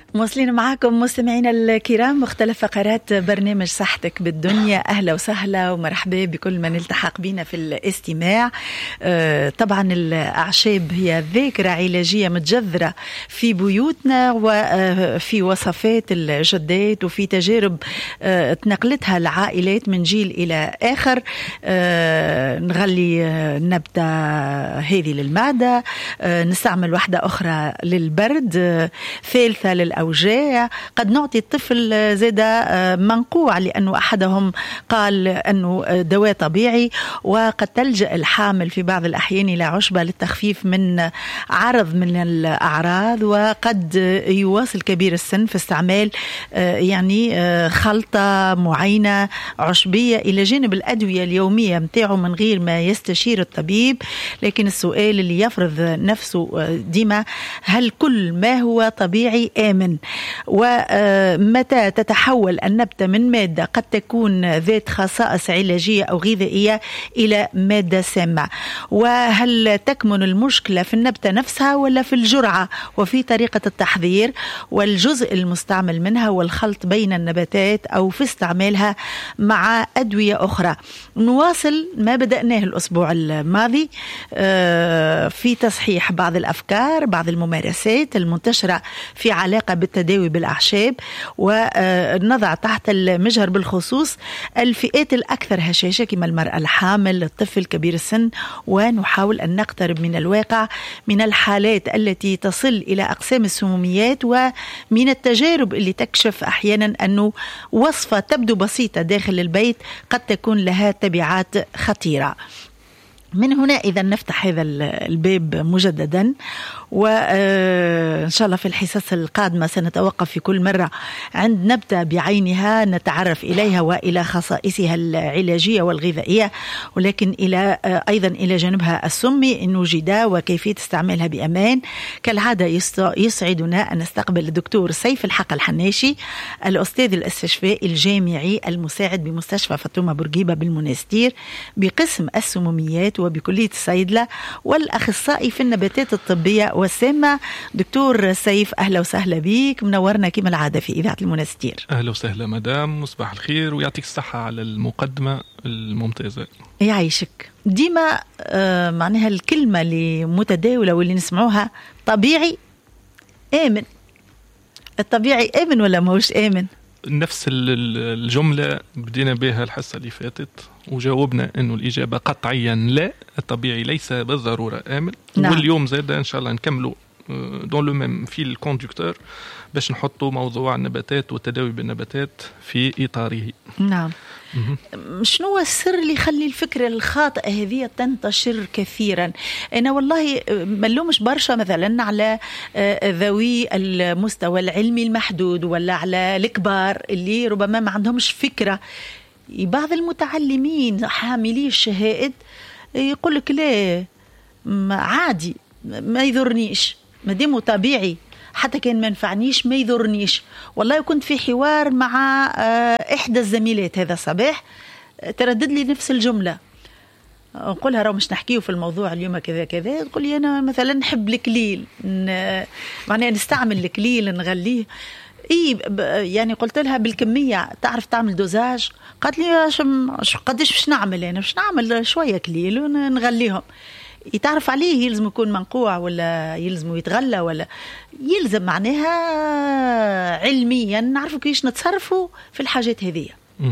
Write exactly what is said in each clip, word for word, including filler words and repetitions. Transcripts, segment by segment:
مواصلين معكم مستمعينا الكرام مختلف فقرات برنامج صحتك بالدنيا. أهلا وسهلا ومرحبا بكل من التحق بنا في الاستماع. آه طبعا الأعشاب هي ذاكرة علاجية متجذرة في بيوتنا وفي وصفات الجدات وفي تجارب آه تنقلتها العائلات من جيل إلى آخر. آه نغلي نبتة هذه للمعدة، آه نستعمل واحدة أخرى للبرد، آه ثالثة للأوجاع. قد نعطي الطفل زادة منقوع لأنه أحدهم قال أنه دواء طبيعي، وقد تلجأ الحامل في بعض الأحيان إلى عشبة للتخفيف من عرض من الأعراض، وقد يواصل كبير السن في استعمال يعني خلطة معينة عشبية إلى جانب الأدوية اليومية متاعه من غير ما يستشير الطبيب. لكن السؤال اللي يفرض نفسه ديما، هل كل ما هو طبيعي آمن؟ ومتى تتحول النبتة من مادة قد تكون ذات خصائص علاجية أو غذائية إلى مادة سامة؟ وهل تكمن المشكلة في النبتة نفسها ولا في الجرعة وفي طريقة التحضير والجزء المستعمل منها والخلط بين النباتات أو في استعمالها مع أدوية أخرى؟ نواصل ما بدأناه الأسبوع الماضي في تصحيح بعض الأفكار، بعض الممارسات المنتشرة في علاقة بالتداوي بالأعشاب، ونضع تحت المجهر بالخصوص الفئات الأكثر هشاشة كما المرأة الحامل، الطفل كبير السن، ونحاول أن نقترب من الواقع من الحالات التي تصل إلى أقسام السموميات ومن التجارب اللي تكشف أحيانا أنه وصفة تبدو بسيطة داخل البيت قد تكون لها تبعات خطيرة. من هنا إذا نفتح هذا الباب مجددا، وإن شاء الله في الحصص القادمة سنتوقف في كل مرة عند نبتة بعينها نتعرف إليها وإلى خصائصها العلاجية والغذائية، ولكن إلى أيضا إلى جانبها السمي إن وجد وكيفية استعمالها بأمان. كالعادة يسعدنا أن نستقبل الدكتور سيف الحق الحناشي، الأستاذ الاستشفائي الجامعي المساعد بمستشفى فاطمة بورقيبة بالمنستير بقسم السموميات وبكلية الصيدلة، والأخصائي في النباتات الطبية والسامة. دكتور سيف أهلا وسهلا بك، منورنا كما العادة في إذاعة المنستير. أهلا وسهلا مدام، مصباح الخير ويعطيك الصحة على المقدمة الممتازة. يعيشك. ديما آه معناها الكلمة اللي متداولة واللي نسمعوها طبيعي آمن. الطبيعي آمن ولا موش آمن؟ نفس الجملة بدينا بها الحصة اللي فاتت وجاوبنا أنه الإجابة قطعيا لا، الطبيعي ليس بالضرورة آمن. نعم. واليوم زاد إن شاء الله نكملوا دون لو ميم فيل كوندكتور باش نحطوا موضوع النباتات والتداوي بالنباتات في إطاره. نعم. شنو هو السر اللي يخلي الفكرة الخاطئة هذه تنتشر كثيرا؟ أنا والله ملومش برشا مثلا على ذوي المستوى العلمي المحدود ولا على الكبار اللي ربما ما عندهمش فكرة. بعض المتعلمين حاملي الشهائد يقول لك لا عادي ما يضرنيش ما ديمه طبيعي، حتى كان ما ينفعنيش ما يضرنيش. والله كنت في حوار مع إحدى الزميلات هذا الصباح تردد لي نفس الجملة، نقولها راه مش نحكيه في الموضوع اليوم كذا كذا، تقول لي أنا مثلا نحب الكليل، معناها نستعمل الكليل نغليه. إيه يعني قلت لها بالكمية تعرف تعمل دوزاج؟ قالت لي قديش باش نعمل؟ أنا باش نعمل شوية كليل ونغليهم. يتعرف عليه يلزم يكون منقوع ولا يلزم يتغلى ولا يلزم معناها علميا نعرفوا كيش نتصرفوا في الحاجات هذه.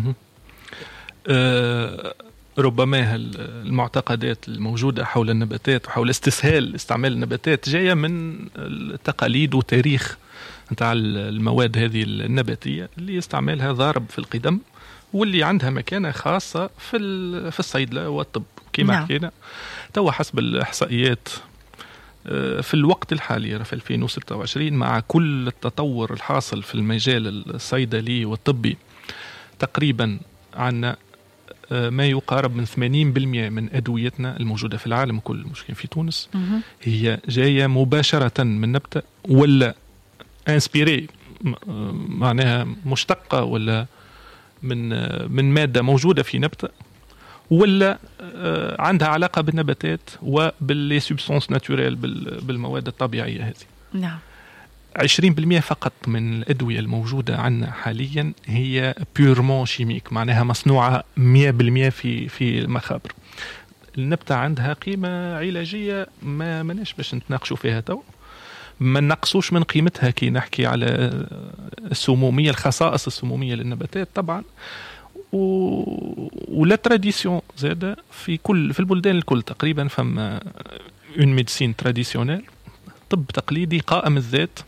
أه ربما المعتقدات الموجودة حول النباتات وحول استسهال استعمال النباتات جاية من التقاليد وتاريخ نتاع المواد هذه النباتية اللي يستعملها ضارب في القدم واللي عندها مكانة خاصة في في الصيدلة والطب كما نعم. حكينا توا حسب الإحصائيات في الوقت الحالي في ألفين وستة وعشرين مع كل التطور الحاصل في المجال الصيدلي والطبي تقريبا عنا ما يقارب من ثمانين بالمئة من أدويتنا الموجودة في العالم كل مش في تونس مه. هي جاية مباشرة من نبتة ولا انسبيري معناها مشتقة ولا من من مادة موجودة في نبتة ولا عندها علاقة بالنباتات وباللي سبستانس ناتوريل بالمواد الطبيعية هذه. نعم. عشرين بالمئة فقط من الأدوية الموجودة عندنا حاليا هي بيورمون شيميك، معناها مصنوعة مئة بالمئة في في المخابر. النبتة عندها قيمة علاجية ما مناش باش نتناقشوا فيها تو، ما نقصوش من قيمتها كي نحكي على السمومية، الخصائص السمومية للنباتات طبعا. و... ولا تراديسيون زادة في كل في البلدان الكل تقريبا فما اون ميديسين تراديسيونيل، طب تقليدي قائم الذات.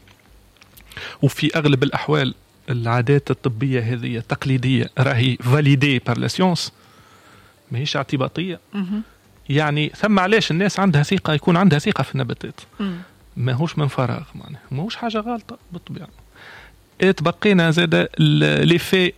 وفي أغلب الأحوال العادات الطبية هذه التقليدية راهي فاليدي بار لا سيونس، ماهيش اعتباطية. يعني ثم علاش الناس عندها ثقة، يكون عندها ثقة في النباتات، ماهوش من فراغ، معناها ماهوش حاجة غلطة بالطبيعة. تبقينا زاد ليفي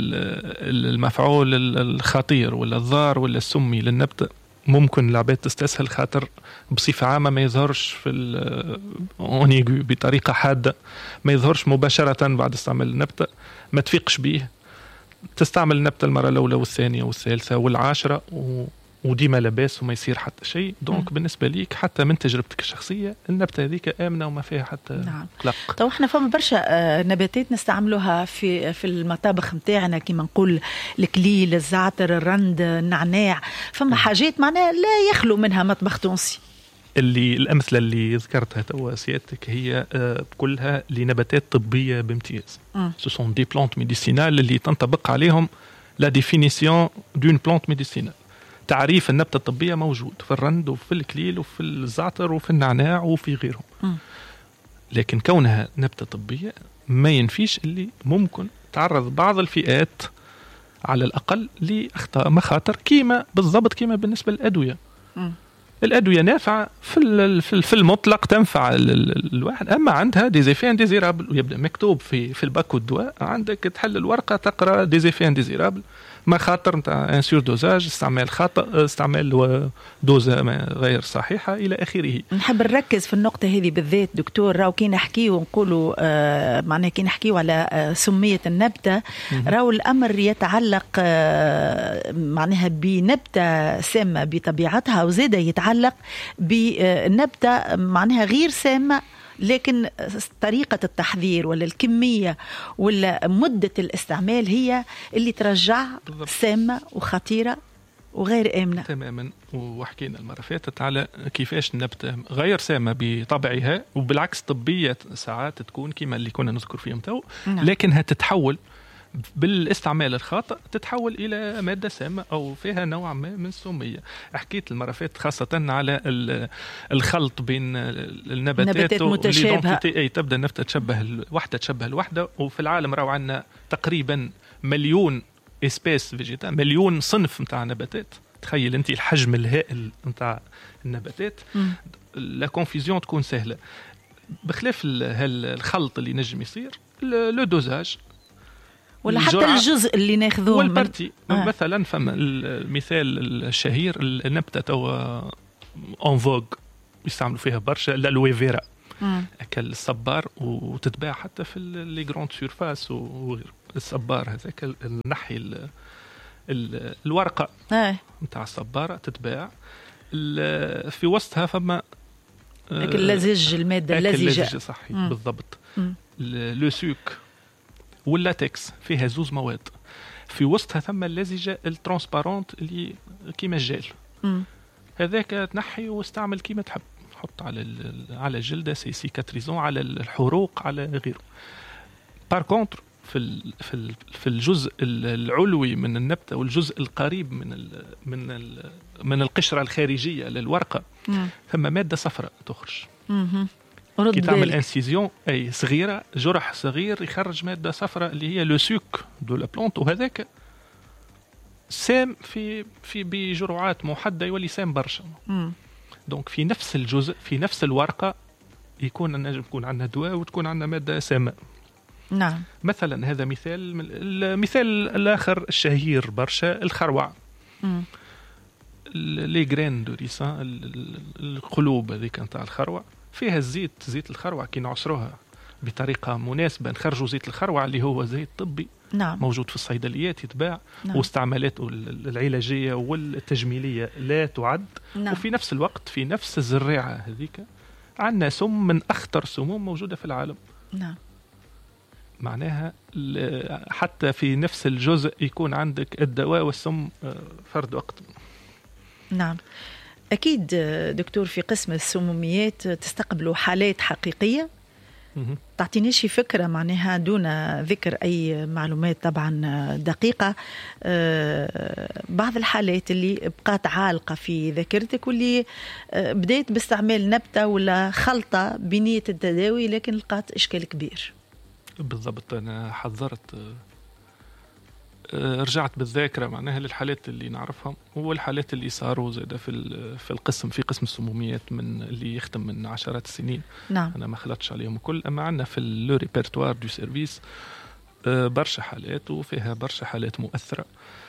المفعول الخطير ولا الضار ولا السمي للنبتة، ممكن العباد تستسهل خاطر بصفة عامة ما يظهرش في اونيغو بطريقة حادة، ما يظهرش مباشرة بعد استعمال النبتة، ما تفيقش به، تستعمل النبتة المرة الأولى والثانية والثالثة والعاشرة و... وديما لاباس وما يصير حتى شيء. دونك بالنسبة ليك حتى من تجربتك الشخصية النبتة هذيك آمنة وما فيها حتى نعم. قلق. طيب احنا فما برشا نباتات نستعملوها في في المطابخ متاعنا كيما نقول الكليل، الزعتر، الرند، النعناع، فما حاجات معناها لا يخلو منها مطبخ تونسي. اللي الأمثلة اللي ذكرتها توا سيادتك هي كلها لنباتات طبية بامتياز. Ce sont des plantes médicinales اللي تنطبق عليهم la définition d'une plante médicinale. تعريف النبتة الطبية موجود في الرند وفي الكليل وفي الزعتر وفي النعناع وفي غيرهم. لكن كونها نبتة طبية ما ينفيش اللي ممكن تعرض بعض الفئات على الأقل لأخطاء مخاطر، كيما بالضبط كيما بالنسبة للأدوية. الأدوية نافعة في في المطلق، تنفع الواحد، أما عندها ديزيفي انديزيرابل، ويبدأ مكتوب في في الباكو الدواء عندك تحل الورقة تقرأ ديزيفي انديزيرابل، مخاطر نتاع انسيور دوزاج، استعمال خطأ، استعمال دوزة غير صحيحة إلى آخره. نحب نركز في النقطة هذه بالذات دكتور، راو كي نحكيو ونقولوا آه معناها كي نحكيو على آه سمية النبتة، راو الأمر يتعلق آه معناها بنبتة سامة بطبيعتها، وزيدا يتعلق بنبتة معناها غير سامة، لكن طريقة التحضير ولا الكمية ولا مدة الاستعمال هي اللي ترجع سامة وخطيرة وغير آمنة تماما. وحكينا المرة فاتت على كيفاش النبتة غير سامة بطبعها، وبالعكس طبية ساعات تكون كما اللي كنا نذكر فيهم تو، لكنها تتحول بالاستعمال الخاطئ تتحول إلى مادة سامة أو فيها نوع ما من السمية. حكيت المرة فاتت خاصة على الخلط بين النباتات متشابهة، أي تبدأ النبتة تشبه الوحدة تشبه الوحدة. وفي العالم راو عنا تقريبا مليون إسبيس فيجيتا، مليون صنف متاع نباتات. تخيل أنت الحجم الهائل متاع النباتات، لا كونفيزيون تكون سهلة. بخلاف الخلط اللي نجم يصير لو دوزاج ولا حتى الجزء اللي ناخذوه والبرتي آه. مثلا فما المثال الشهير النبتة توا اون فوغ يستعملوا فيها برشا الالوي فيرا، اكل الصبار وتتباع حتى في لي غروند سيرفاس وغيره. الصبار هذاك النحي ال ال الورقه نتاع آه. الصباره تتباع في وسطها فما اكل اللزج، الماده اللزجه صحيح بالضبط. لو سوك واللاتكس فيها زوز مواد، في وسطها ثم اللزجة الترانسبارونت اللي كيما الجل، هذاك تنحي واستعمل كيما تحب، حط على على الجلدة سي سيكاتريزون، على الحروق، على غيره. بار كونتر في ال في ال في الجزء العلوي من النبتة والجزء القريب من ال من ال من القشرة الخارجية للورقة ثم مادة صفراء تخرج. كي تعمل انسيزيون اي صغيره، جرح صغير يخرج ماده صفراء اللي هي لو سوك دو لا بلانت، وهذاك سام في في بجرعات محدده يولي سام برشا. دونك في نفس الجزء في نفس الورقه يكون نجم يكون عندنا دواء وتكون عندنا ماده سامه. نعم. مثلا هذا مثال. المثال الاخر الشهير برشا الخروع، لي غرين دو ريسان، القلوب هذيك نتاع الخروع فيها الزيت، زيت الخروع كي نعصروها بطريقة مناسبة نخرجوا زيت الخروع اللي هو زيت طبي. نعم. موجود في الصيدليات يتباع. نعم. واستعمالاته العلاجية والتجميلية لا تعد. نعم. وفي نفس الوقت في نفس الزراعة هذيك عندنا سم من أخطر سموم موجودة في العالم. نعم. معناها حتى في نفس الجزء يكون عندك الدواء والسم فرد وقت. نعم. أكيد دكتور في قسم السموميات تستقبلوا حالات حقيقية. تعطينيش فكرة معناها دون ذكر أي معلومات طبعا دقيقة، بعض الحالات اللي بقات عالقة في ذاكرتك واللي بدأت باستعمال نبتة ولا خلطة بنية التداوي لكن لقات إشكال كبير. بالضبط. أنا حذرت، رجعت بالذاكرة معناها للحالات اللي نعرفهم والحالات اللي صاروا زادة في في القسم في قسم السموميات من اللي يختم من عشرات السنين. نعم. أنا ما خلطش عليهم الكل، أما عندنا في لو ريبرتوار دو سيرفيس برشا حالات وفيها برشا حالات مؤثرة،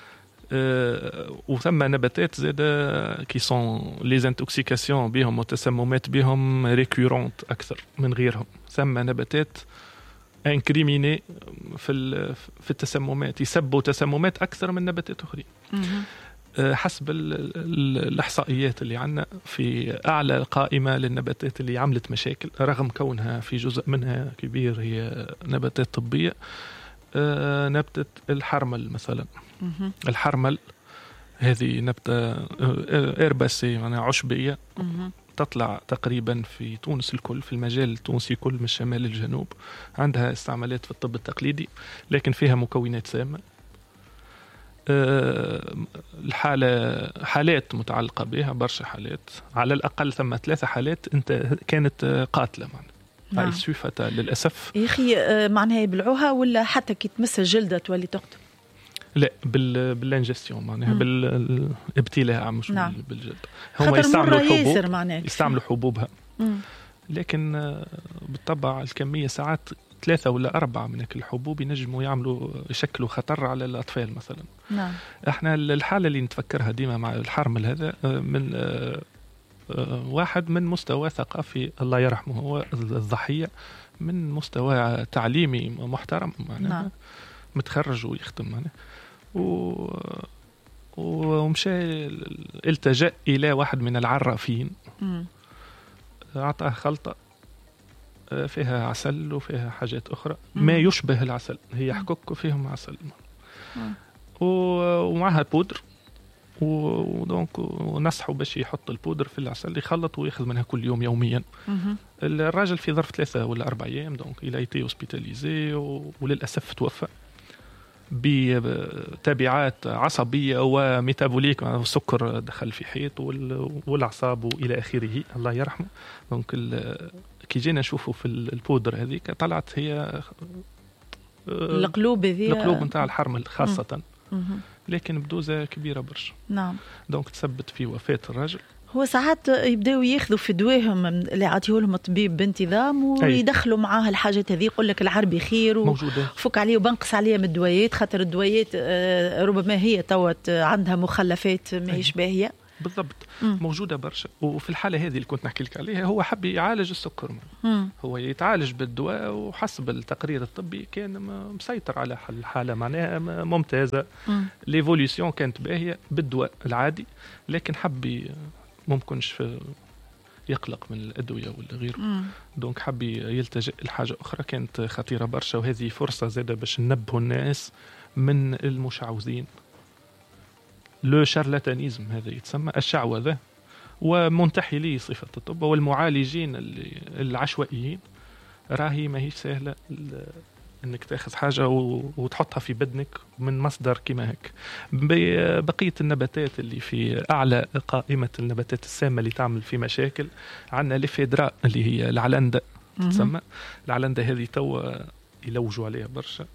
وثم نباتات زادة كي سون لي انتوكسيكاسيون بهم وتسممات بهم ريكورونت أكثر من غيرهم. ثم نباتات انكريميني في في التسممات، يسبوا تسممات اكثر من نباتات اخرين حسب الاحصائيات اللي عندنا في اعلى قائمه للنباتات اللي عملت مشاكل، رغم كونها في جزء منها كبير هي نباتات طبيه. نبته الحرمل مثلا. الحرمل هذه نبته ايرباسي يعني عشبيه، تطلع تقريبا في تونس الكل، في المجال التونسي كل من الشمال للجنوب. عندها استعمالات في الطب التقليدي لكن فيها مكونات سامة. الحالة حالات متعلقة بها برشا حالات، على الأقل ثم ثلاثة حالات انت كانت قاتلة معنا. نعم. هاي سويفة للأسف. يا أخي معناها يبلعوها ولا حتى كي تمس الجلدة تولي تقتل؟ لا بال بالانجستيون معناها بالابتلاع مش نعم. بالجلد. هم يستعملوا حبوب يستعملوا حبوبها مم. لكن بالطبع الكمية ساعات ثلاثة ولا أربعة من الحبوب ينجموا يعملوا يشكلوا خطر على الأطفال مثلا. نعم. احنا الحالة اللي نتفكرها ديما مع الحرمل هذا من واحد من مستوى ثقافي الله يرحمه، هو الضحية من مستوى تعليمي محترم معناها. نعم. متخرج ويختم معناها و... ومشى التجأ إلى واحد من العرافين، أعطاه خلطة فيها عسل وفيها حاجات أخرى ما يشبه العسل، هي حكوك وفيهم عسل ومعها بودر، ودونك ونصحوا باش يحط البودر في العسل يخلط ويأخذ منها كل يوم يوميا. الراجل في ظرف ثلاثة ولا أربع أيام دونك إلى ايتي هوسبيتاليزي وللأسف توفى بتبعات عصبية وميتابوليك، السكر دخل في حيط والأعصاب وإلى آخره الله يرحمه. دونك كي جينا نشوفه في البودر هذيك طلعت هي القلوب هذه القلوب نتاع الحرمل خاصة، لكن بدوزة كبيرة برشا. نعم. دونك تثبت في وفاة الرجل. هو ساعات يبداو ياخذوا في دواهم اللي عطيه لهم الطبيب بانتظام ويدخلوا معاه الحاجات هذه، يقول لك العربي خير وفك عليه وبنقص عليه من الدويات، خاطر الدويات ربما هي توت عندها مخلفات ما باهيه. بالضبط. مم. موجودة برشا. وفي الحالة هذه اللي كنت نحكي لك عليها هو حب يعالج السكر. مم. هو يتعالج بالدواء وحسب التقرير الطبي كان مسيطر على الحالة معناها ممتازة. ليفوليسيون كانت باهية بالدواء العادي، لكن حب ممكنش يقلق من الأدوية ولا غيره. دونك حب يلتجئ لحاجة أخرى كانت خطيرة برشا، وهذه فرصة زادة باش ننبهوا الناس من المشعوذين. لو شارلاتانيزم هذا يتسمى الشعوذة، ومنتحلي صفة الطب والمعالجين العشوائيين. راهي ما هي سهلة انك تاخذ حاجة وتحطها في بدنك من مصدر كما هيك. بقية النباتات اللي في اعلى قائمة النباتات السامة اللي تعمل في مشاكل عندنا ليفيدراء اللي هي العلندة تسمى. العلندة هذه توا يلوجوا عليها برشا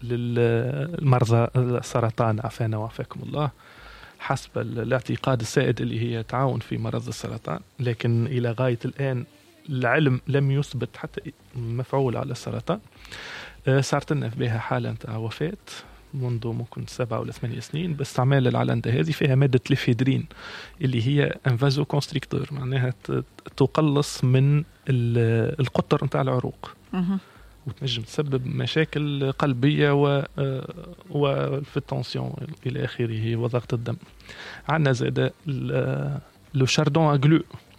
للمرضى السرطان عافانا وعافاكم الله، حسب الاعتقاد السائد اللي هي تعاون في مرض السرطان، لكن إلى غاية الآن العلم لم يثبت حتى مفعول على السرطان. صارت لنا بها حالة نتاع وفاة منذ ممكن سبعة ولا ثمانية سنين باستعمال العلندة هذه. فيها مادة ليفيدرين اللي هي انفازو كونستريكتور، معناها تقلص من القطر نتاع العروق وتنجم تسبب مشاكل قلبية و وفي التنسيون إلى آخره وضغط الدم. عندنا زاد لو شاردون أغلو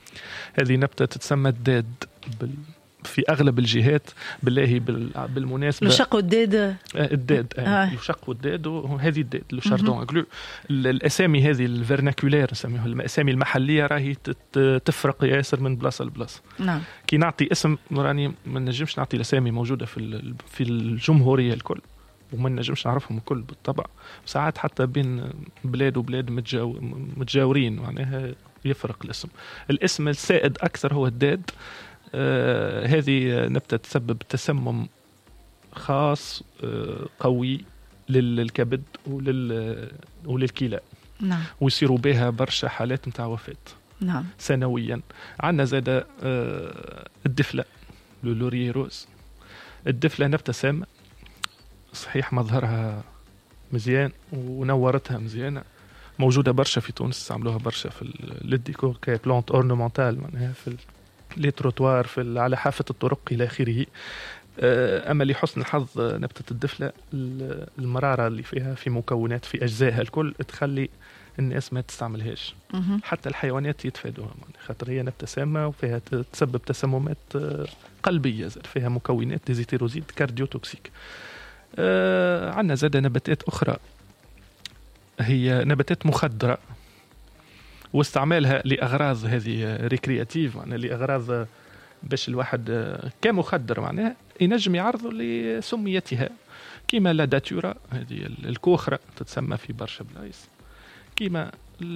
هذه نبتة تتسمى الداد بال... في أغلب الجهات. بالله بال... بالمناسبة الشق والداد الداد آه. الشق والداد وهذه الداد لو شاردون أغلو. الأسامي هذه الفيرناكولير نسميها الأسامي المحلية راهي تفرق ياسر من بلاصة لبلاصة. نعم. كي نعطي اسم راني ما نجمش نعطي الأسامي موجودة في في الجمهورية الكل وما نجمش نعرفهم الكل بالطبع. ساعات حتى بين بلاد وبلاد متجاو... متجاورين معناها يفرق الاسم. الاسم السائد أكثر هو الداد. آه هذه نبتة تسبب تسمم خاص آه قوي للكبد ولل وللكلى. نعم. ويصيروا بها برشا حالات متاع وفاة. نعم. سنويا. عندنا زاد آه الدفلة لولوريروز. الدفلة نبتة سامة صحيح مظهرها مزيان ونورتها مزيانة موجودة برشا في تونس استعملوها برشا في الديكور كي بلانت اورنمونتال معناها في لي تروتوار في على حافة الطرق إلى آخره. أما لحسن الحظ نبتة الدفلة المرارة اللي فيها في مكونات في أجزائها الكل تخلي الناس ما تستعملهاش. حتى الحيوانات يتفادوها خاطر هي نبتة سامة وفيها تسبب تسممات قلبية فيها مكونات ديزيتيروزيد كارديوتوكسيك. آه عندنا زاد نباتات أخرى هي نباتات مخدرة واستعمالها لأغراض هذه ريكرياتيف يعني لأغراض باش الواحد كمخدر معناها ينجم يعرضه لسميتها كيما لا داتورا هذه الكوخرة تتسمى في برشا بلايص كيما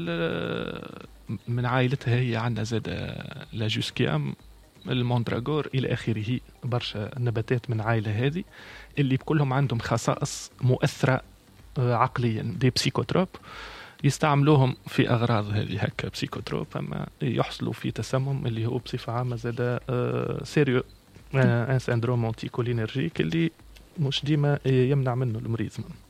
من عائلتها هي عندنا زاد لا جوسكيام الموندراغور إلى آخره. برشا نباتات من عائلة هذه اللي بكلهم عندهم خصائص مؤثرة عقليا دي بسيكوتروب يستعملوهم في أغراض هذه هكا بسيكوتروب أما يحصلوا في تسمم اللي هو بصفة عامة زاد سيريو ان سندروم أنتيكولينرجيك اللي مش ديما يمنع منه المريض.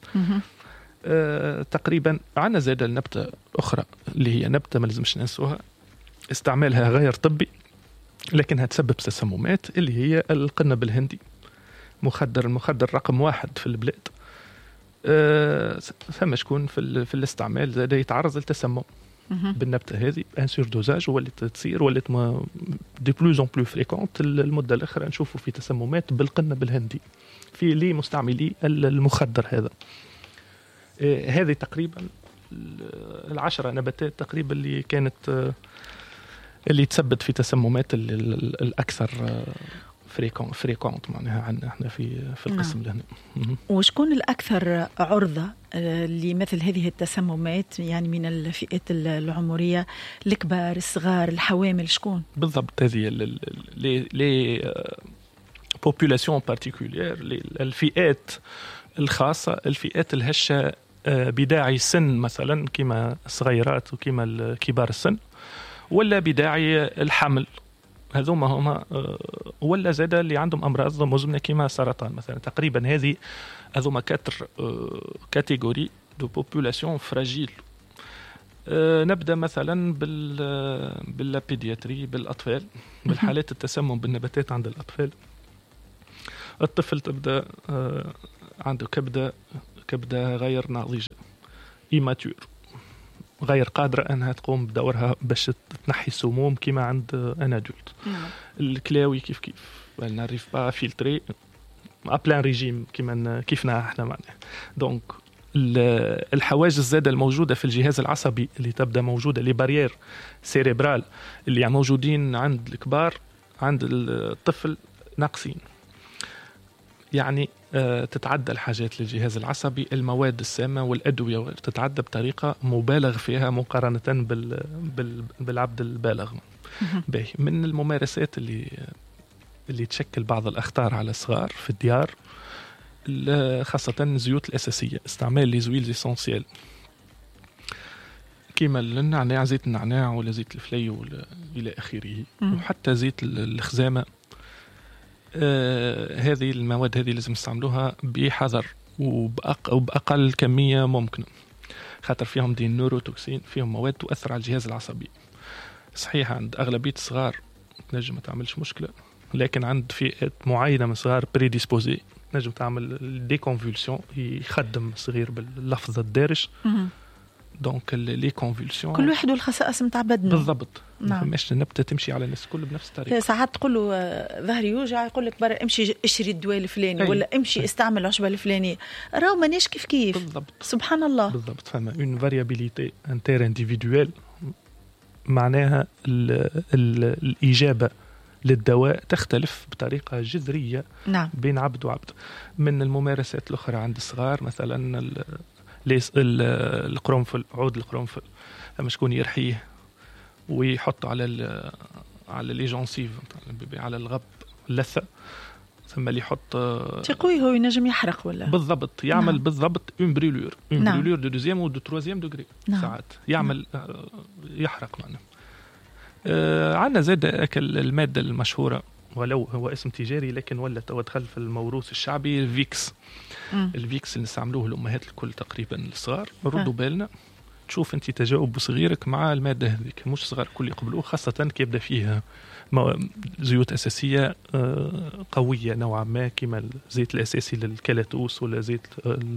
أه تقريبا عنا زاد النبتة أخرى اللي هي نبتة ما لازمش ننسوها استعمالها غير طبي لكنها تسبب تسممات اللي هي القنب الهندي مخدر المخدر رقم واحد في البلاد. أه ثم شكون في, في الاستعمال زاد يتعرض للتسمم بالنبتة هذه ان سور دوزاج ولات تصير ولات دي بلوز اون بلو فريكونت المدة الأخرى نشوفوا في تسممات بالقنب الهندي في لي مستعملي المخدر هذا. أه هذه تقريبا العشرة نباتات تقريبا اللي كانت اللي تسبب في تسممات الأكثر فريكون فريكونت معناها عندنا احنا في في القسم نعم. لهنا. وشكون الأكثر عرضة لمثل هذه التسممات يعني من الفئات العمرية الكبار الصغار الحوامل شكون؟ بالضبط هذه لي لي بوبولاسيون بارتيكولير الفئات الخاصة الفئات الهشة بداعي السن مثلا كما الصغيرات وكما كبار السن ولا بداعي الحمل هذوما هما ولا زاد اللي عندهم امراض مزمنه كما السرطان مثلا تقريبا هذه هذوما كاتر كاتيجوري دو بوبولاسيون فراجيل. نبدا مثلا بال بالبيدياتري بالاطفال بالحالات التسمم بالنباتات عند الاطفال. الطفل تبدا عنده كبده كبده غير ناضجه ايماتور غير قادرة أنها تقوم بدورها باش تنحي السموم كما عند أنا جولت. الكلاوي كيف كيف نعرف با فيلتري أبلان ريجيم كما كيفنا احنا معنا. دونك الحواجز الزادة الموجودة في الجهاز العصبي اللي تبدأ موجودة لي بارير سيريبرال اللي موجودين عند الكبار عند الطفل ناقصين يعني تتعدى الحاجات للجهاز العصبي المواد السامة والأدوية تتعدى بطريقة مبالغ فيها مقارنة بال... بال... بالعبد البالغ. باهي من الممارسات اللي اللي تشكل بعض الأخطار على الصغار في الديار خاصة الزيوت الأساسية استعمال لي زويل إسانسيال كيما النعناع زيت النعناع ولا زيت الفلي ولا إلى آخره وحتى زيت الخزامة. آه هذه المواد هذه لازم نستعملوها بحذر وبأق وبأقل كمية ممكنة خاطر فيهم دي نوروتوكسين فيهم مواد تؤثر على الجهاز العصبي. صحيح عند أغلبية الصغار نجم ما تعملش مشكلة لكن عند فئات معينة من الصغار بريديسبوزي نجم تعمل ديكونفولسيون يخدم الصغير باللفظ الدارج دونك لي كونفولسيون كل واحد والخصائص نتاع بدنه بالضبط. ما فماش النبته تمشي على الناس الكل بنفس الطريقه. ساعات تقول له ظهري يوجع يقول لك برا امشي اشري الدواء الفلاني ولا امشي أي. استعمل العشبه الفلانيه، راهو مانيش كيف كيف بالضبط. سبحان الله بالضبط. فما اون فاريابيليتي انتر انديفيدويل، معناها ال ال الاجابه للدواء تختلف بطريقه جذريه نعم. بين عبد وعبد. من الممارسات الاخرى عند الصغار مثلا القرنفل، عود القرنفل لما شكون يرحيه ويحطه على ال على لي جونسيف على الغب اللثه، ثم اللي يحط تقوي هو ينجم يحرق ولا بالضبط يعمل نعم. بالضبط اون بريلور اون نعم. بريلور دو دوزيام و دو تروازيام دوغري نعم. ساعات يعمل نعم. يحرق معنا. آه عندنا زاد اكل الماده المشهوره ولو هو اسم تجاري لكن ولا تو دخل في الموروث الشعبي، الفيكس. م. الفيكس اللي نستعملوه الامهات الكل تقريبا الصغار، ردوا بالنا تشوف انت تجاوب صغيرك مع الماده هذيك، مش صغار الكل يقبلوه، خاصه كي يبدا فيه زيوت اساسيه قويه نوعا ما كما الزيت الاساسي للكالاتوس ولا زيت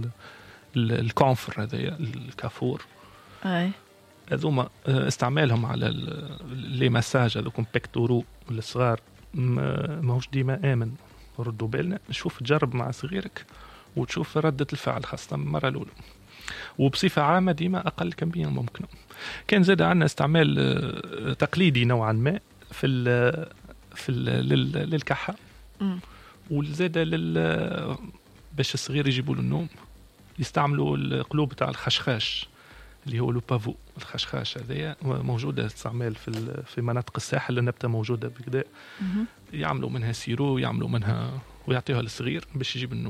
الكونفر هذايا الكافور. اي هذوما استعمالهم على لي مساج هذوكم بيكتورو للصغار ماهوش ديما امن. ردوا بالنا، نشوف تجرب مع صغيرك وتشوف ردة الفعل خاصة المرة الأولى، وبصفة عامة ديما أقل كمية ممكن. كان زاد عندنا استعمال تقليدي نوعا ما في ال في ال للكحة، والزاد لل باش الصغير يجيبوا له النوم يستعملوا القلوب تاع الخشخاش اللي هو لو بافو. الخشخاش هذايا موجودة استعمال في في مناطق الساحل، النبتة موجودة بكذا، يعملوا منها سيرو يعملوا منها ويعطيوها للصغير باش يجيب النوم.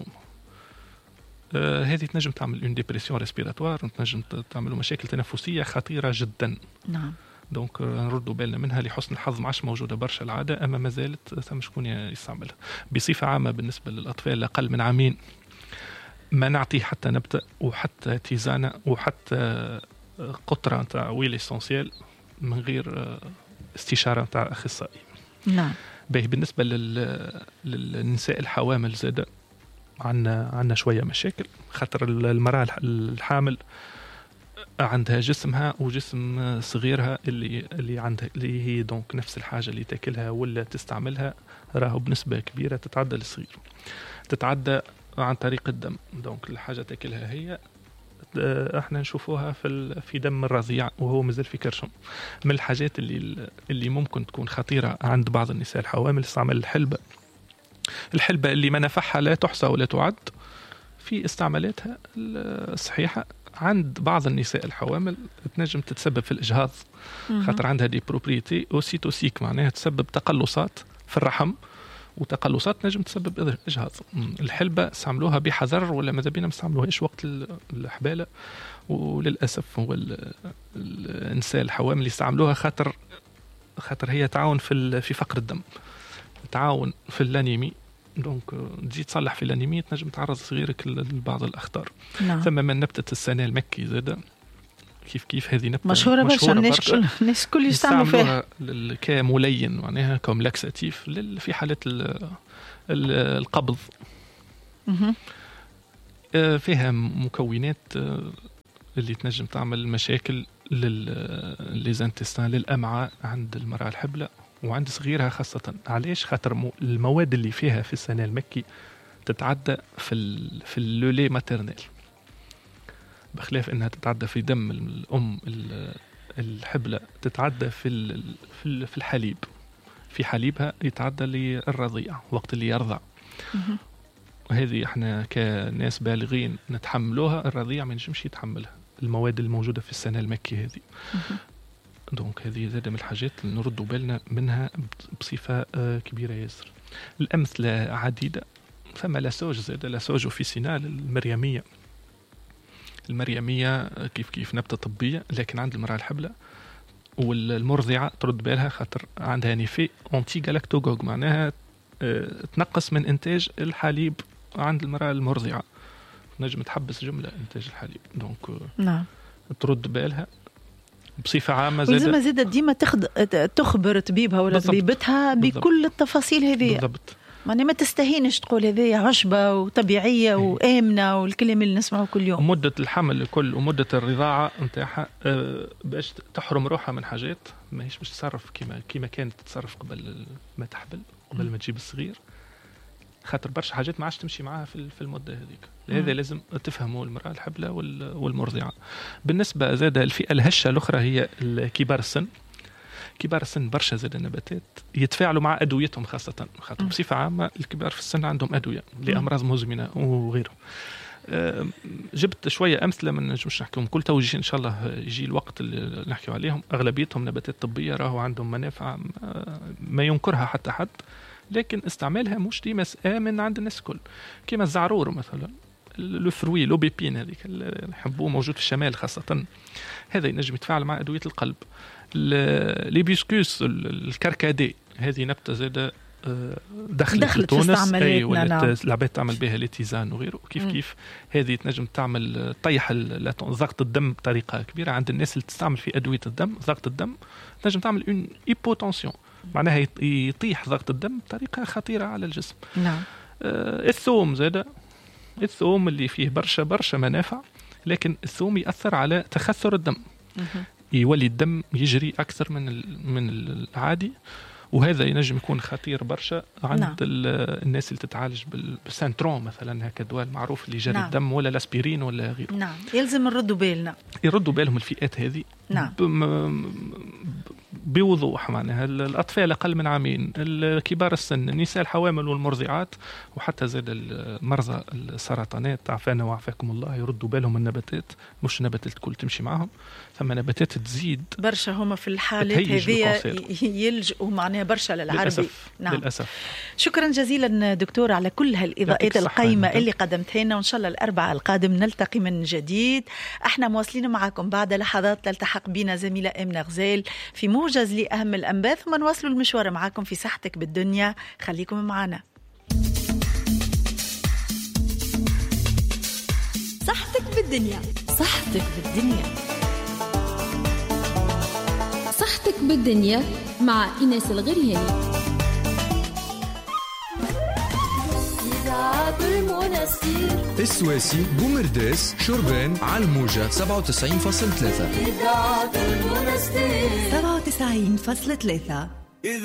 آه هذه تنجم تعمل اون ديبرسيون ريسبيراتوار وتنجم تعمل مشاكل تنفسيه خطيره جدا. نعم. دونك نردوا بالنا منها. لحسن الحظ ما عادش موجوده برشا العاده، اما ما زالت ثم شكون يستعملها. بصفه عامه بالنسبه للاطفال اقل من عامين ما نعطيه حتى نبته وحتى تيزانه وحتى قطره نتاع ويل اسونسيال من غير استشاره نتاع اخصائي. نعم. باهي بالنسبه لل... للنساء الحوامل زاده عندنا عندنا شويه مشاكل، خاطر المراه الحامل عندها جسمها وجسم صغيرها اللي اللي عندها اللي هي دونك نفس الحاجه اللي تاكلها ولا تستعملها راهو بنسبه كبيره تتعدى للصغير، تتعدى عن طريق الدم. دونك الحاجه تاكلها هي احنا نشوفوها في في دم الرضيع وهو مازال في كرشهم. من الحاجات اللي اللي ممكن تكون خطيره عند بعض النساء الحوامل استعمال الحلبه. الحلبة اللي منافعها لا تحصى ولا تعد في استعمالاتها الصحيحة عند بعض النساء الحوامل تنجم تتسبب في الإجهاض، خاطر عندها دي بروبريتي أوسيتوسيك، معناها تسبب تقلصات في الرحم، وتقلصات نجم تسبب إجهاض. الحلبة استعملوها بحذر ولا ماذا بينا ما استعملوهاش وقت الحبالة، وللأسف هو النساء الحوامل اللي استعملوها خاطر خاطر هي تعاون في في فقر الدم، تعاون في الانيمي، دونك تجي تصلح في الانيمي تنجم تعرض صغيرك لبعض الاخطار. نعم. ثم من نبته السنه المكي زاده كيف كيف هذه نبته مشهوره برشا، الناس كل الناس كل يستعملوا فيها كملين معناها كوم لاكساتيف في حالات القبض. فيها مكونات اللي تنجم تعمل مشاكل للزانتستان للامعاء عند المراه الحبلة وعند صغيرها خاصة. علاش؟ خاطر المواد اللي فيها في السنة المكي تتعدى في ال في اللولي ماترنال، بخلاف انها تتعدى في دم الام الحبلة، تتعدى في في الحليب، في حليبها يتعدى للرضيع وقت اللي يرضع. وهذه احنا كناس بالغين نتحملوها، الرضيع ما ينجمش يتحملها المواد الموجودة في السنة المكي هذه. دونك هذه زادة من الحاجات اللي نردوا بالنا منها بصفة كبيرة ياسر. الأمثلة عديدة، فما لاسوج زادة لاسوج اوفيسينال المريمية. المريمية كيف كيف نبتة طبية لكن عند المرأة الحبلة والمرضعة ترد بالها خاطر عندها نيفي أنتي جالاكتوغوغ، معناها تنقص من إنتاج الحليب عند المرأة المرضعة، نجم تحبس جملة إنتاج الحليب. دونك نعم ترد بالها بصفة عامة. زادة ولازم زادة ديما تخد... تخبر طبيبها ولا طبيبتها بكل التفاصيل هذه. بالضبط. ماني ما تستهينش تقول هذه عشبة وطبيعية وآمنة والكلام اللي نسمعه كل يوم. مدة الحمل الكل ومدة الرضاعة نتاعها باش تحرم روحها من حاجات ما هيش باش تصرف كما كما كانت تتصرف قبل ما تحبل، قبل ما تجيب الصغير، خاطر برشا حاجات ما عادش تمشي معاها في في المدة هذيك. لهذا لازم تفهموا المرأة الحبلة والمرضعة. بالنسبة زاد الفئة الهشة الأخرى هي كبار السن. كبار السن برشا زاد النباتات يتفاعلوا مع أدويتهم، خاصة خاطر بصفة عامة الكبار في السن عندهم أدوية لأمراض مزمنة وغيره. جبت شوية أمثلة من نجمش نحكيهم كل توجيه إن شاء الله يجي الوقت اللي نحكي عليهم. أغلبيتهم نباتات طبية راهو عندهم منافع ما ينكرها حتى حد، لكن استعمالها مش ديما آمن عند الناس الكل. كما الزعرور مثلا، الفروي لوبيبين هذيك اللي نحبوه موجود في الشمال خاصة، هذا ينجم يتفاعل مع أدوية القلب. الهيبيسكوس الكركادي هذه نبتة زادة دخلت, دخلت في تونس، أي ولات العباد تعمل بها الاتزان وغيره. كيف م. كيف هذه تنجم تعمل طيح ضغط الدم بطريقة كبيرة عند الناس اللي تستعمل في أدوية الدم. ضغط الدم تنجم تعمل اون هيبوتنسيون، معناها يطيح ضغط الدم بطريقة خطيرة على الجسم. نعم. آه الثوم زادة، الثوم اللي فيه برشا برشا منافع، لكن الثوم يأثر على تخثر الدم. م. يولي الدم يجري أكثر من من العادي، وهذا ينجم يكون خطير برشا عند نعم. الناس اللي تتعالج بالسانترون مثلا، هكا دواء معروف اللي يجري نعم. الدم، ولا الاسبرين ولا غيره. نعم. يلزم نردوا بالنا، يردوا بالهم الفئات هذه نعم. بوضوح. معناها الأطفال أقل من عامين، الكبار السن، النساء الحوامل والمرضعات، وحتى زاد المرضى السرطانات عافانا وعافاكم الله، يردوا بالهم النباتات. مش النباتات الكل تمشي معهم، ثم نباتات تزيد برشا هما في الحالات هذه يلجؤوا معناها برشا للعربي. للأسف. نعم. للأسف. شكرا جزيلا دكتور على كل هالإضاءات القيمة اللي قدمتها لنا، وإن شاء الله الأربعاء القادم نلتقي من جديد. احنا مواصلين معكم بعد لحظات تلتحق بنا زميلة آمنة غزال في موجز لأهم الأنباء، ثم نواصل المشوار معكم في صحتك بالدنيا. خليكم معنا. صحتك بالدنيا، صحتك بالدنيا، صحتك بالدنيا مع إيناس الغرياني. إذاعة المنستير، السواسي، بومرداس، شربان، على الموجة سبعة وتسعين فاصلة ثلاثة. إذاعة المنستير سبعة وتسعين فاصلة ثلاثة.